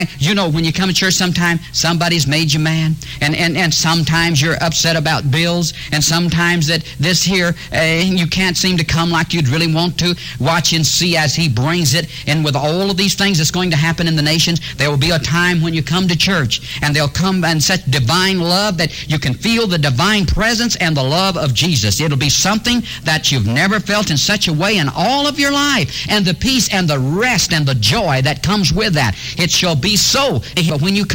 You know, when you come to church, sometimes somebody's made you mad, and sometimes you're upset about bills, and sometimes that this here, you can't seem to come like you'd really want to. Watch and see as He brings it. And with all of these things that's going to happen in the nations, there will be a time when you come to church, and they'll come in such divine love that you can feel the divine presence and the love of Jesus. It'll be something that you've never felt in such a way in all of your life, and the peace and the rest and the joy that comes with that. It shall be so. But when you come